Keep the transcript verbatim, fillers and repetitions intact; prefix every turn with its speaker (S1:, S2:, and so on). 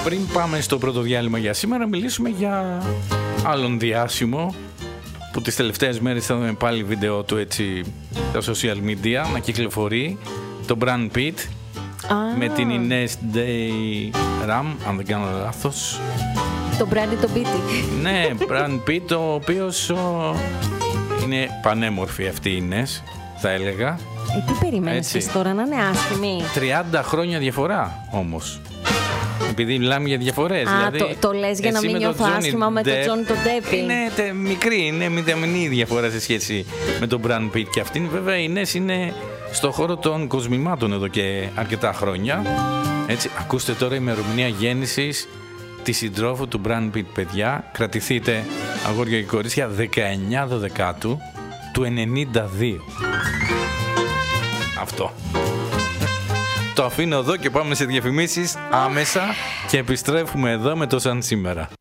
S1: πριν πάμε στο πρώτο διάλειμμα για σήμερα, μιλήσουμε για άλλον διάσημο που τις τελευταίες μέρες θα δούμε πάλι βίντεο του έτσι στα social media να κυκλοφορεί, το Brad Pitt ah. με την Ines Day Ram, αν δεν κάνω λάθος.
S2: Το Brad το Pitt.
S1: Ναι, Brad Pitt, ο οποίος ο... είναι πανέμορφη αυτή η Ines, θα έλεγα.
S2: Ε, τι περιμένεις τώρα, να είναι άσχημη?
S1: τριάντα χρόνια διαφορά όμως. Επειδή μιλάμε για διαφορές.
S2: Α,
S1: δηλαδή,
S2: το, το λες για να μην νιώθω άσχημα με τον Τζόνι τον Ντέπ.
S1: Είναι τε, μικρή, είναι μηδαμινή διαφορά σε σχέση με τον Brad Pitt. Και αυτήν βέβαια η Ines είναι στο χώρο των κοσμημάτων εδώ και αρκετά χρόνια. Έτσι, ακούστε τώρα η ημερομηνία γέννησης τη συντρόφου του Brad Pitt, παιδιά. Κρατηθείτε, αγόρια και κορίτσια, δεκαεννιά Δεκάτου του ενενήντα δύο. Αυτό. Το αφήνω εδώ και πάμε σε διαφημίσεις άμεσα και επιστρέφουμε εδώ με το Σαν Σήμερα.